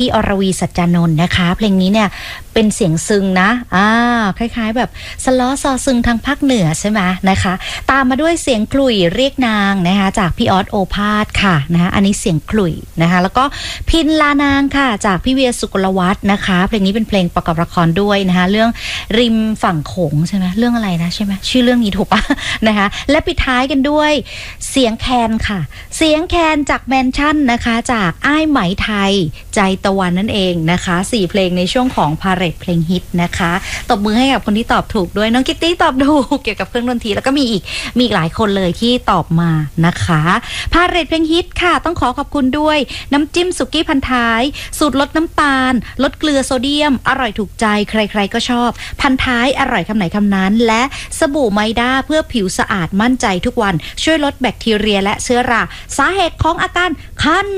พี่อรวีสัจจานนท์นะคะเพลงนี้เนี่ยเป็นเสียงซึงนะคล้ายๆแบบสล้อซอซึงทางภาคเหนือใช่ไหมนะคะตามมาด้วยเสียงขลุ่ยเรียกนางนะคะจากพี่ออสโอภาสค่ะนะคะอันนี้เสียงขลุ่ยนะคะแล้วก็พินลานางค่ะจากพี่เวียสุกลวัฒน์นะคะเพลงนี้เป็นเพลงประกอบละครด้วยนะคะเรื่องริมฝั่งโขงใช่ไหมเรื่องอะไรนะใช่ไหมชื่อเรื่องนี้ถูกปะนะคะและปิดท้ายกันด้วยเสียงแคนค่ะเสียงแคนจากแมนชั่นนะคะจากอ้ายไหมไทยใจตะวันนั่นเองนะคะ4เพลงในช่วงของพาเรดเพลงฮิตนะคะตบมือให้กับคนที่ตอบถูกด้วยน้องคิตตี้ตอบถูกเกี่ยวกับเครื่องดนตรีแล้วก็มีอีกหลายคนเลยที่ตอบมานะคะพาเรดเพลงฮิตค่ะต้องขอบคุณด้วยน้ำจิ้มสุกี้พันท้ายสูตรลดน้ำตาลลดเกลือโซเดียมอร่อยถูกใจใครๆก็ชอบพันท้ายอร่อยคำไหนคำนั้นและสบู่ไมด้าเพื่อผิวสะอาดมั่นใจทุกวันช่วยลดแบคทีเรียและเชื้อราสาเหตุของอาการคัน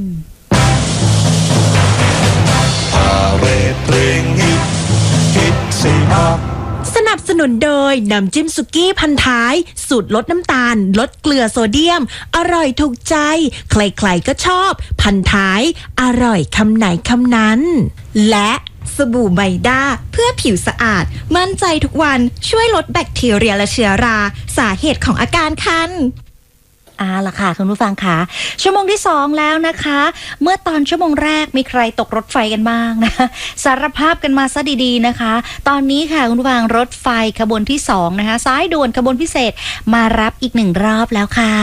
พาเรดเพลงฮิตซีอัพสนับสนุนโดยน้ำจิ้มสุกี้พันท้ายสูตรลดน้ำตาลลดเกลือโซเดียมอร่อยถูกใจใครๆก็ชอบพันท้ายอร่อยคำไหนคำนั้นและสบู่ไมด้าเพื่อผิวสะอาดมั่นใจทุกวันช่วยลดแบคทีเรียและเชื้อราสาเหตุของอาการคันล่ะค่ะคุณผู้ฟังค่ะชั่วโมงที่2แล้วนะคะเมื่อตอนชั่วโมงแรกมีใครตกรถไฟกันบ้างนะสารภาพกันมาซะดีๆนะคะตอนนี้ค่ะคุณผู้ฟังรถไฟขบวนที่2นะคะสายด่วนขบวนพิเศษมารับอีก1รอบแล้วค่ะ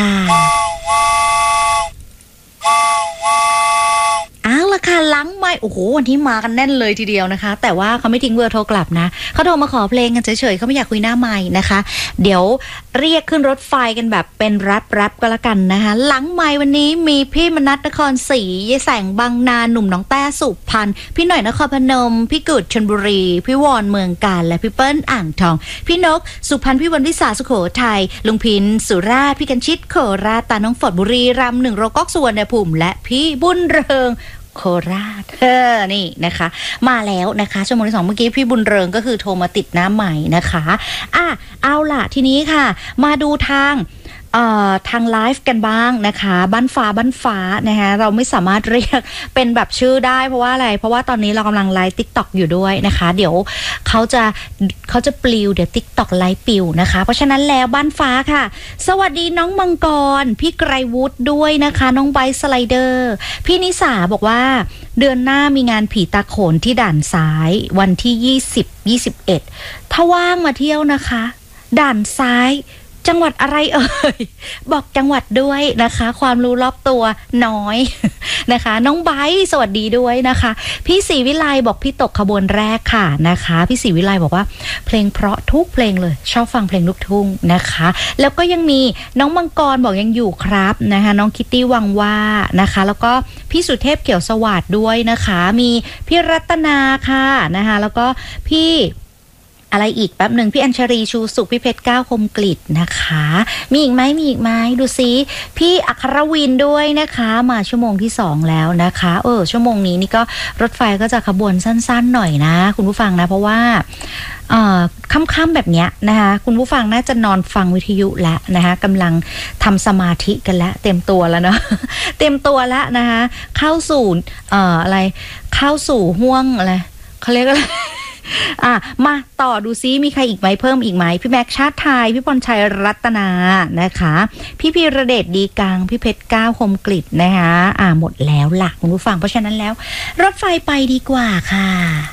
ราคาล้างไม่โอ้โหวันที่มากันแน่นเลยทีเดียวนะคะแต่ว่าเขาไม่ทิ้งเบอร์โทรกลับนะเขาโทรมาขอเพลงกันเฉยๆเขาไม่อยากคุยหน้าไมค์นะคะเดี๋ยวเรียกขึ้นรถไฟกันแบบเป็นแรปก็แล้วกันนะคะหลังไมค์วันนี้มีพี่มนัสนครศรียายแสงบางนาหนุ่มน้องแต้สุพรรณพี่หน่อยนครพนมพี่กุดชลบุรีพี่วอนเมืองกาญและพี่เปิ้ลอ่างทองพี่นกสุพรรณพี่วันวิสาสุโขทัยลุงพินสุราษฎร์พี่กันชิดโคราชตาน้องฝนบุรีรัมย์1โรก๊อกสุวรรณภูมิและพี่บุญเริงโคราชนี่นะคะมาแล้วนะคะชั่วโมงที่2เมื่อกี้พี่บุญเริงก็คือโทรมาติดหน้าใหม่นะคะเอาล่ะทีนี้ค่ะมาดูทางไลฟ์กันบ้างนะคะบ้านฟ้านะคะเราไม่สามารถเรียกเป็นแบบชื่อได้เพราะว่าอะไรเพราะว่าตอนนี้เรากำลังไลฟ์ TikTok อยู่ด้วยนะคะเดี๋ยวเขาจะปลิวเดี๋ยว TikTok ไลฟ์ปิวนะคะเพราะฉะนั้นแล้วบ้านฟ้าค่ะสวัสดีน้องมังกรพี่ไกรวุฒิด้วยนะคะน้องไบค์สไลเดอร์พี่นิสาบอกว่าเดือนหน้ามีงานผีตาโขนที่ด่านซ้ายวันที่20-21ถ้าว่างมาเที่ยวนะคะด่านซ้ายจังหวัดอะไรบอกจังหวัดด้วยนะคะความรู้รอบตัวน้อยนะคะน้องไบค์สวัสดีด้วยนะคะพี่ศรีวิไลบอกพี่ตกขบวนแรกค่ะนะคะพี่ศรีวิไลบอกว่าเพลงเพราะทุกเพลงเลยชอบฟังเพลงลูกทุ่งนะคะแล้วก็ยังมีน้องมังกรบอกยังอยู่ครับนะคะน้องคิตตี้วังว่านะคะแล้วก็พี่สุเทพเขียวสวัสดิ์ด้วยนะคะมีพี่รัตนาค่ะนะคะแล้วก็พี่อะไรอีกแป๊บหนึ่งพี่อัญชรีชูสุขพี่เพชรก้าวคมกลิตนะคะมีอีกไหมดูซิพี่อัครวินด้วยนะคะมาชั่วโมงที่2แล้วนะคะชั่วโมงนี้นี่ก็รถไฟก็จะขบวนสั้นๆหน่อยนะคุณผู้ฟังนะเพราะว่าค่ำๆแบบเนี้ยนะคะคุณผู้ฟังน่าจะนอนฟังวิทยุแล้วนะคะกำลังทำสมาธิกันแล้วเต็มตัวแล้วเนาะเต็มตัวแล้วนะคะเข้าสู่เข้าสู่ห่วงอะไรเขาเรียกอะไรมาต่อดูซิมีใครอีกไหมเพิ่มอีกไหมพี่แม็กชาติไทยพี่พรชัยรัตนานะคะพี่พีระเดชดีกังพี่เพชรก้าวคมกลิตนะคะหมดแล้วล่ะคุณผู้ฟังเพราะฉะนั้นแล้วรถไฟไปดีกว่าค่ะ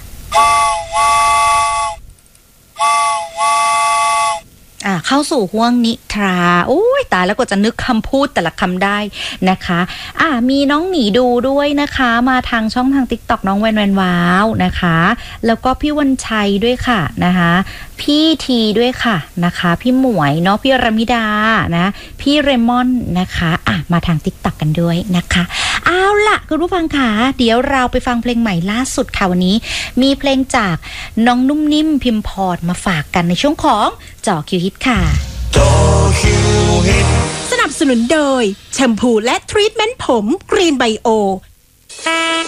เข้าสู่ห่วงนิทราโอ้ยตายแล้วก็จะนึกคำพูดแต่ละคำได้นะคะมีน้องหนีดูด้วยนะคะมาทางช่องทาง TikTok น้องแวนว้าวนะคะแล้วก็พี่วันชัยด้วยค่ะนะคะพี่ทีด้วยค่ะนะคะพี่หมวยเนาะพี่รมิดานะพี่เรมอนนะคะมาทาง TikTok กันด้วยนะคะเอาล่ะคุณผู้ฟังค่ะเดี๋ยวเราไปฟังเพลงใหม่ล่าสุดค่ะวันนี้มีเพลงจากน้องนุ่มนิ่มพิมพรมาฝากกันในช่วงของจ่อคิวฮิตค่ะจ่อคิวฮิตสนับสนุนโดยแชมพูและทรีทเมนต์ผมกรีนไบโอ